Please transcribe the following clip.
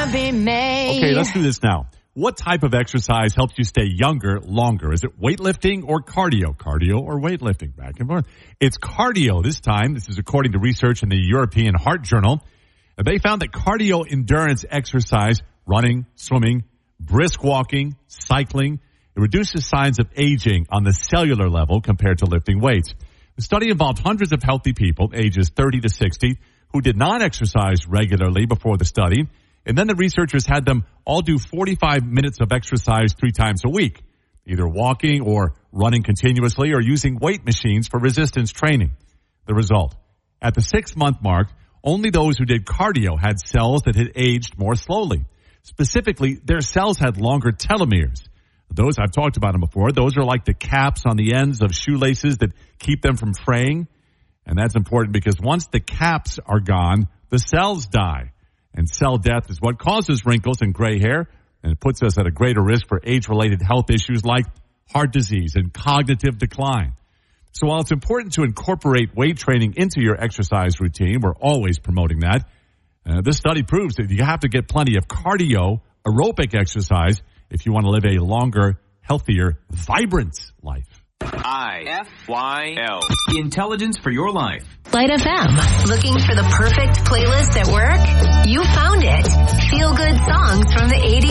be made. Okay, let's do this now. What type of exercise helps you stay younger longer? Is it weightlifting or cardio? Cardio or weightlifting? Back and forth. It's cardio this time. This is according to research in the European Heart Journal. They found that cardio endurance exercise, running, swimming, brisk walking, cycling, it reduces signs of aging on the cellular level compared to lifting weights. The study involved hundreds of healthy people, ages 30 to 60, who did not exercise regularly before the study. And then the researchers had them all do 45 minutes of exercise 3 times a week, either walking or running continuously or using weight machines for resistance training. The result, at the 6-month mark, only those who did cardio had cells that had aged more slowly. Specifically, their cells had longer telomeres. Those, I've talked about them before, those are like the caps on the ends of shoelaces that keep them from fraying. And that's important because once the caps are gone, the cells die. And cell death is what causes wrinkles and gray hair, and it puts us at a greater risk for age-related health issues like heart disease and cognitive decline. So while it's important to incorporate weight training into your exercise routine, we're always promoting that, this study proves that you have to get plenty of cardio, aerobic exercise if you want to live a longer, healthier, vibrant life. IFYL. Intelligence for your life. Light FM. Looking for the perfect playlist at work? You found it. Feel good songs from the 80s.